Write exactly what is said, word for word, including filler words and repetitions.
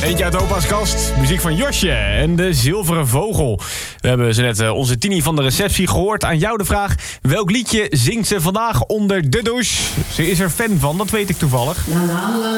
Eentje uit opa's kast. Muziek van Josje en de Zilveren Vogel. We hebben ze net uh, onze Tini van de receptie gehoord. Aan jou de vraag, welk liedje zingt ze vandaag onder de douche? Ze is er fan van, dat weet ik toevallig.